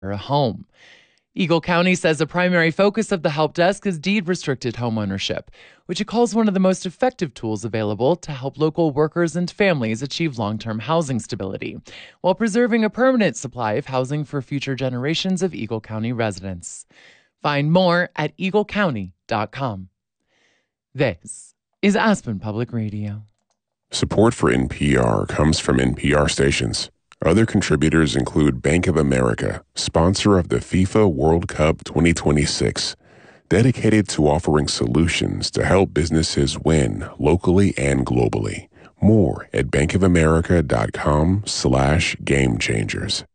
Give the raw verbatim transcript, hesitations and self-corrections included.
a home. Eagle County says a primary focus of the help desk is deed-restricted homeownership, which it calls one of the most effective tools available to help local workers and families achieve long-term housing stability, while preserving a permanent supply of housing for future generations of Eagle County residents. Find more at eagle county dot com. This is Aspen Public Radio. Support for N P R comes from N P R stations. Other contributors include Bank of America, sponsor of the FIFA World Cup twenty twenty-six, dedicated to offering solutions to help businesses win locally and globally. More at bankofamerica.com slash game changers.